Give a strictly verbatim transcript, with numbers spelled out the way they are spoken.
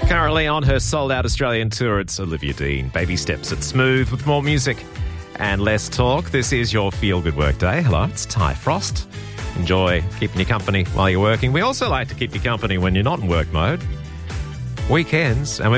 Currently on her sold-out Australian tour, it's Olivia Dean. Baby steps at Smooth with more music and less talk. This is your feel-good work day. Hello, it's Ty Frost. Enjoy keeping you company while you're working. We also like to keep you company when you're not in work mode. Weekends, and we